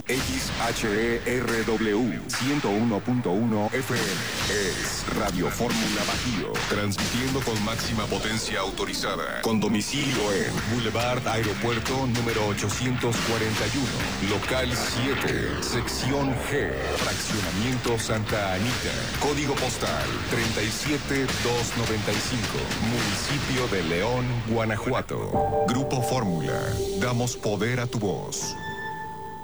XHERW 101.1 FM. Es Radio Fórmula Bajío, transmitiendo con máxima potencia autorizada, con domicilio en Boulevard Aeropuerto número 841, local 7, sección G, fraccionamiento Santa Anita, código postal 37295, municipio de León, Guanajuato. Grupo Fórmula, damos poder a tu voz.